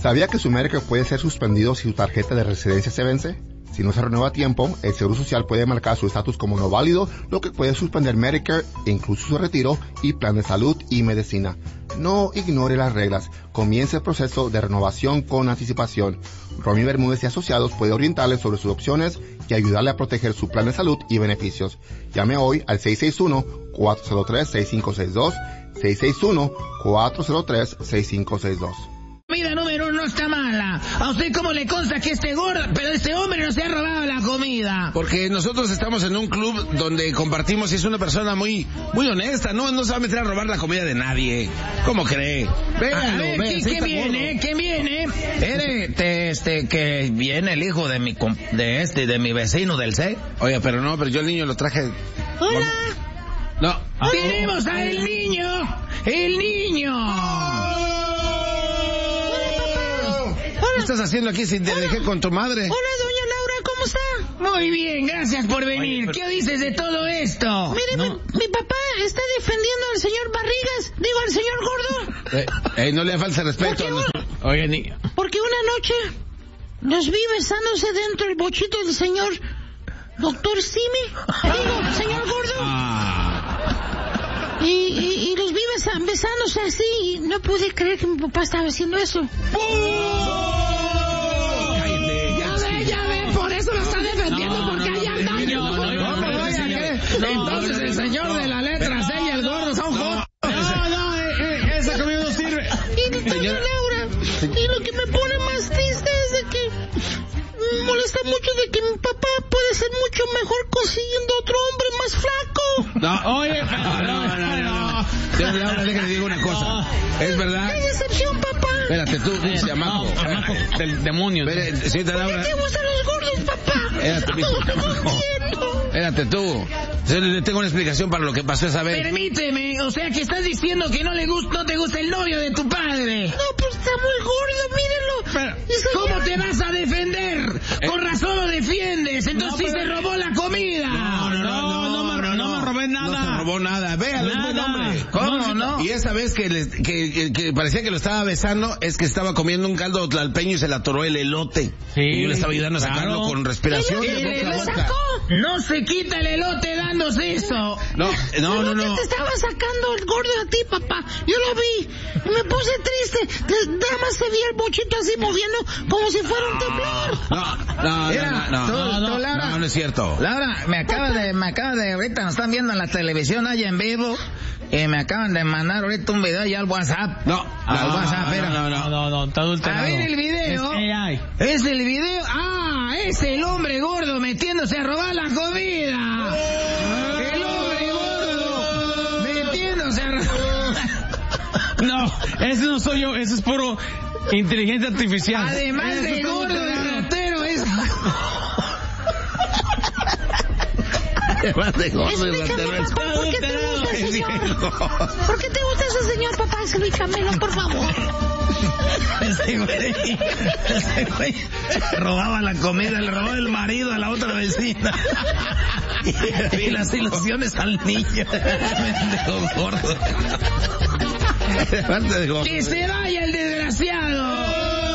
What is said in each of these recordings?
¿Sabía que su Medicare puede ser suspendido si su tarjeta de residencia se vence? Si no se renueva a tiempo, el Seguro Social puede marcar su estatus como no válido, lo que puede suspender Medicare, incluso su retiro y plan de salud y medicina. No ignore las reglas. Comience el proceso de renovación con anticipación. Romy Bermúdez y Asociados puede orientarle sobre sus opciones y ayudarle a proteger su plan de salud y beneficios. Llame hoy al 661-403-6562, 661-403-6562. Comida número 1 está mala. ¿A usted cómo le consta que este gordo, pero este hombre no se ha robado la comida? Porque nosotros estamos en un club donde compartimos y es una persona muy honesta, no se va a meter a robar la comida de nadie. ¿Cómo cree? Véanlo, ¿Qué viene? ¿Qué viene? Que viene el hijo de mi vecino del C. Oye, pero yo el niño lo traje. Hola. No. Tenemos a el niño. El niño. ¿Qué estás haciendo aquí si te dejé con tu madre? Hola, doña Laura, ¿cómo está? Muy bien, gracias por venir. ¿Qué dices de todo esto? Mire, mi papá está defendiendo al señor Barrigas, al señor Gordo. No le falta respeto. Porque una noche los vi besándose dentro del bochito del señor Doctor Simi. Señor Gordo. Y los vi besándose así y no pude creer que mi papá estaba haciendo eso. Ya ve, por eso lo está defendiendo, porque hay daño. Entonces el señor de la letra C y el gordo son J. Esa comida no sirve. Y doña Laura, y lo que me pone más triste es de que me molesta mucho de que mi papá puede ser mucho mejor consiguiendo otro hombre más flaco. No. Señor Laura, déjale digo una cosa. Es verdad. ¡Qué decepción, papá! Espérate, tú, chamaco. Del demonio. Señorita Laura. ¿Por qué te gustan los gordos, papá? Espérate tú. Yo le tengo una explicación para lo que pasó esa vez. Permíteme, o sea que estás diciendo que no te gusta el novio de tu padre. No, pues está muy gordo, mírenlo. ¿Cómo te vas a defender? Con razón lo defiendes, entonces sí se robó la comida. No me robé nada. No se robó nada. Véalo, es buen hombre. ¿Cómo no? Y esa vez que parecía que lo estaba besando, es que estaba comiendo un caldo tlalpeño y se le atoró el elote. Sí, y yo le estaba ayudando a sacarlo con respiración. ¿Lo sacó? No se quita el elote dándose eso. No. Te estaba sacando el gordo a ti, papá. Yo lo vi. Me puse triste. Nada más se veía el bochito así moviendo como si fuera un temblor. No es cierto. Laura, me acaba de, ahorita nos están viendo en la televisión allá en vivo, y me acaban de mandar ahorita un video ya al WhatsApp. No, está adulterado. A ver el video. Es el video. Es el hombre gordo metiéndose a robar la comida. El hombre gordo metiéndose a robar. No, ese no soy yo, eso es puro inteligencia artificial. Además de gordo, de ratero, es... Explícame, papá, ¿por qué te gusta ese señor? ¿Por qué te gusta ese señor, papá? Explícamelo, por favor. Ese güey robaba la comida, le robaba el marido a la otra vecina. Y las ilusiones al niño. Mendigo gordo. ¡Que se vaya el desgraciado!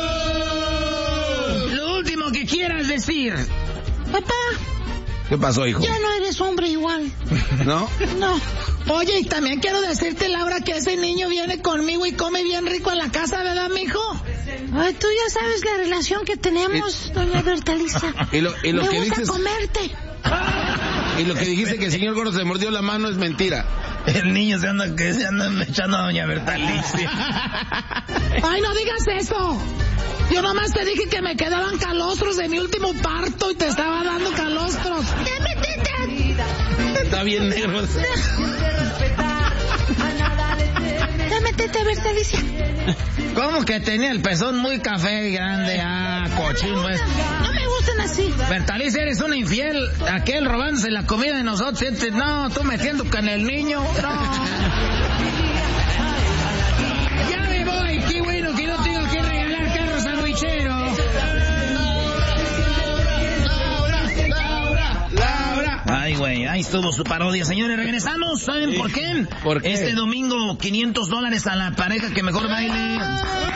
Lo último que quieras decir. Papá. ¿Qué pasó, hijo? Ya no eres hombre igual. ¿No? No. Oye, y también quiero decirte, Laura, que ese niño viene conmigo y come bien rico en la casa, ¿verdad, mijo? Ay, tú ya sabes la relación que tenemos, doña Bertalicia. Y lo Me que gusta dices... comerte. Y lo que dijiste que el señor gordo se mordió la mano es mentira. El niño se anda echando a doña Bertalicia. Ay, no digas eso. Yo nomás te dije que me quedaban calostros de mi último parto y te estaba dando calostros. Está bien negro. Dame teta, Bertalicia. ¿Cómo que tenía el pezón muy café y grande? Cochino es. No me gustan así. Bertalicia, eres una infiel. Aquel robándose la comida de nosotros. No, tú metiendo con el niño. No. Ya me voy. Qué bueno que no tengo que regalar carros sandwicheros. Laura. Ay, güey, ahí estuvo su parodia. Señores, regresamos. ¿Saben por qué? ¿Por qué? Este domingo, $500 a la pareja que mejor baile.